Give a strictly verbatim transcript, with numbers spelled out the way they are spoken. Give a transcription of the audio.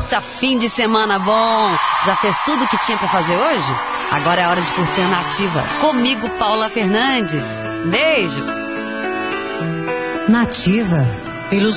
Eita, fim de semana bom! Já fez tudo o que tinha pra fazer hoje? Agora é hora de curtir a Nativa. Comigo, Paula Fernandes. Beijo! Nativa, pelos